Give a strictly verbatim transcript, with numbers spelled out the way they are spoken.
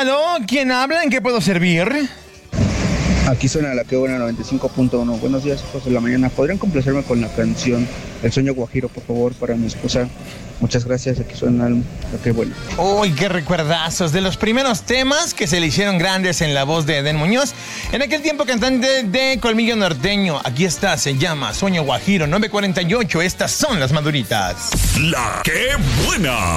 aló, ¿quién habla? ¿En qué puedo servir? Aquí suena la que buena noventa y cinco punto uno. Buenos días, hijos de la mañana. ¿Podrían complacerme con la canción El sueño guajiro, por favor, para mi esposa? Muchas gracias. Aquí suena la que buena. Uy, qué recuerdazos de los primeros temas que se le hicieron grandes en la voz de Edén Muñoz. En aquel tiempo cantante de Colmillo Norteño. Aquí está, se llama Sueño Guajiro nueve cuarenta y ocho. Estas son las maduritas. La que buena.